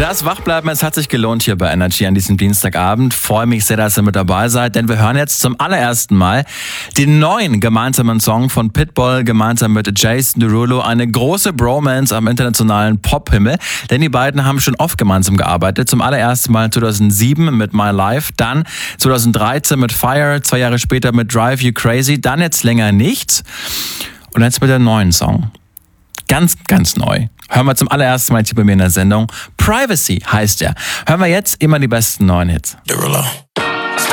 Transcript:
Das Wachbleiben, es hat sich gelohnt hier bei Energy an diesem Dienstagabend. Freue mich sehr, dass ihr mit dabei seid, denn wir hören jetzt zum allerersten Mal den neuen gemeinsamen Song von Pitbull gemeinsam mit Jason Derulo. Eine große Bromance am internationalen Pophimmel, denn die beiden haben schon oft gemeinsam gearbeitet. Zum allerersten Mal 2007 mit My Life, dann 2013 mit Fire, 2 Jahre später mit Drive You Crazy, dann jetzt länger nichts und jetzt mit dem neuen Song. Ganz, ganz neu. Hören wir zum allerersten Mal hier bei mir in der Sendung. Privacy heißt er. Hören wir jetzt immer die besten neuen Hits. Derulo.